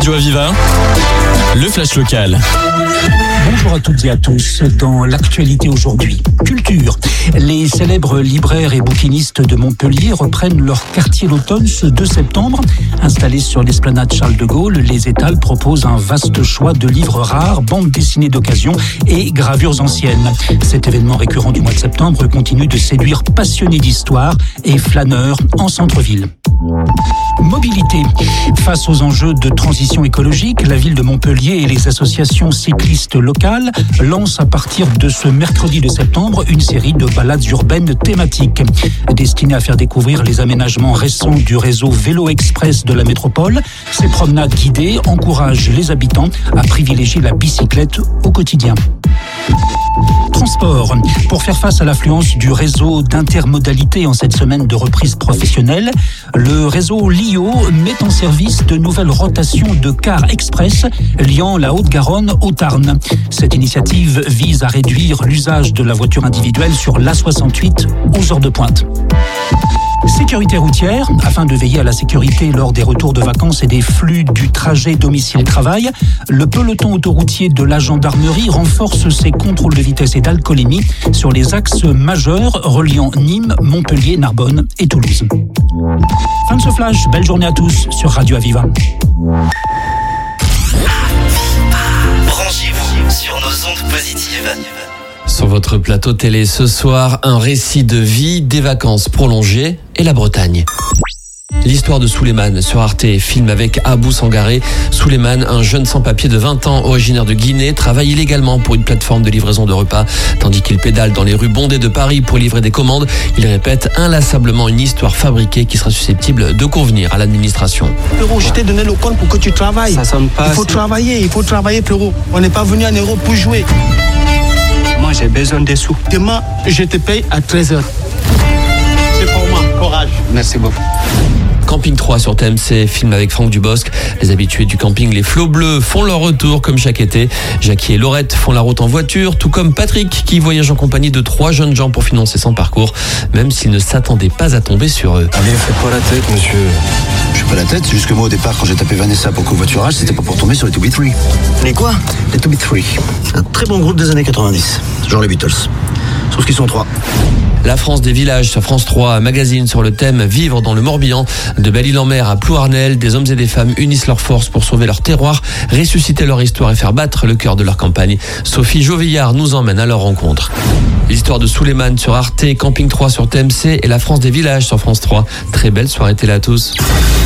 Radio Aviva, le flash local. Bonjour à toutes et à tous. Dans l'actualité aujourd'hui, culture. Les célèbres libraires et bouquinistes de Montpellier reprennent leur quartier l'automne ce 2 septembre. Installés sur l'esplanade Charles de Gaulle, les étals proposent un vaste choix de livres rares, bandes dessinées d'occasion et gravures anciennes. Cet événement récurrent du mois de septembre continue de séduire passionnés d'histoire et flâneurs en centre-ville. Mobilité. Face aux enjeux de transition écologique, la ville de Montpellier et les associations cyclistes locales lancent à partir de ce mercredi de septembre une série de balades urbaines thématiques destinées à faire découvrir les aménagements récents du réseau Vélo Express de la métropole. Ces promenades guidées encouragent les habitants à privilégier la bicyclette au quotidien. Transport. Pour faire face à l'affluence du réseau d'intermodalité en cette semaine de reprise professionnelle, le réseau LIO met en service de nouvelles rotations de cars express liant la Haute-Garonne au Tarn. Cette initiative vise à réduire l'usage de la voiture individuelle sur l'A68 aux heures de pointe. Sécurité routière, afin de veiller à la sécurité lors des retours de vacances et des flux du trajet domicile-travail, le peloton autoroutier de la gendarmerie renforce ses contrôles de vitesse et d'alcoolémie sur les axes majeurs reliant Nîmes, Montpellier, Narbonne et Toulouse. Fin de ce flash, belle journée à tous sur Radio Aviva. Branchez-vous sur nos ondes positives. Sur votre plateau télé ce soir, un récit de vie, des vacances prolongées et la Bretagne. L'histoire de Souleymane sur Arte, film avec Abou Sangaré. Souleymane, un jeune sans-papier de 20 ans originaire de Guinée, travaille illégalement pour une plateforme de livraison de repas. Tandis qu'il pédale dans les rues bondées de Paris pour livrer des commandes, il répète inlassablement une histoire fabriquée qui sera susceptible de convenir à l'administration. Frérot, je t'ai donné le compte pour que tu travailles. Ça sonne pas. Il faut travailler frérot. On n'est pas venu en Europe pour jouer. Moi j'ai besoin des sous. Demain, je te paye à 13h. C'est pour moi, courage. Merci beaucoup. Camping 3 sur TMC, film avec Franck Dubosc. Les habitués du camping Les Flots Bleus font leur retour comme chaque été. Jackie et Laurette font la route en voiture, tout comme Patrick qui voyage en compagnie de 3 jeunes gens pour financer son parcours, même s'ils ne s'attendaient pas à tomber sur eux. Allez, faites pas la tête, monsieur. Je fais pas la tête, c'est juste que moi au départ, quand j'ai tapé Vanessa pour covoiturage, c'était pas pour tomber sur les 2B3. Les quoi? Les 2B3. Un très bon groupe des années 90, genre les Beatles. Sauf qu'ils sont 3. La France des villages sur France 3, un magazine sur le thème Vivre dans le Morbihan. De Belle-Île-en-Mer à Plouarnel, des hommes et des femmes unissent leurs forces pour sauver leur terroir, ressusciter leur histoire et faire battre le cœur de leur campagne. Sophie Jovillard nous emmène à leur rencontre. L'histoire de Souleymane sur Arte, Camping 3 sur TMC et la France des villages sur France 3. Très belle soirée télé à tous.